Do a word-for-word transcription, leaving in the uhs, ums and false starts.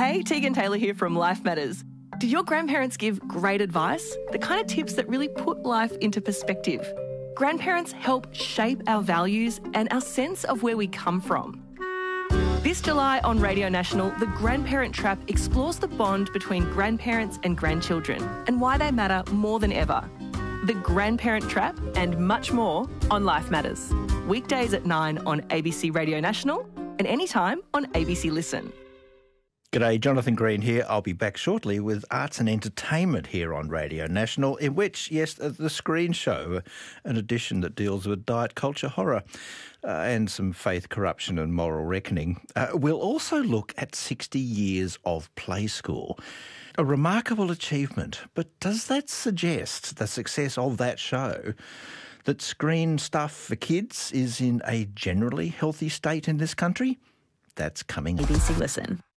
Hey, Tegan Taylor here from Life Matters. Do your grandparents give great advice? The kind of tips that really put life into perspective. Grandparents help shape our values and our sense of where we come from. This July on Radio National, The Grandparent Trap explores the bond between grandparents and grandchildren and why they matter more than ever. The Grandparent Trap and much more on Life Matters. Weekdays at nine on A B C Radio National and anytime on A B C Listen. G'day, Jonathan Green here. I'll be back shortly with arts and entertainment here on Radio National, in which, yes, The Screen Show, an edition that deals with diet culture horror uh, and some faith, corruption and moral reckoning. Uh, we'll also look at sixty years of Play School. A remarkable achievement, but does that suggest the success of that show that screen stuff for kids is in a generally healthy state in this country? That's coming. A B C Listen.